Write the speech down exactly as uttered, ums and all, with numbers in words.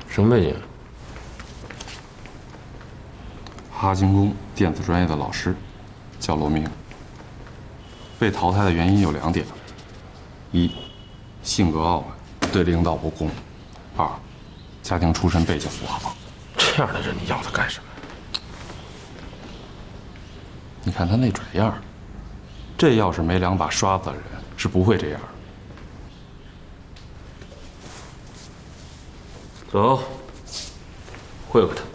什么背景？ 哈金工电子专业的老师，叫罗明。被淘汰的原因有两点：一，性格傲慢，对领导不公；二，家庭出身背景不好。 这样的人你要他干什么？ 你看他那拽样儿，这要是没两把刷子的人，是不会这样。 走，会会他。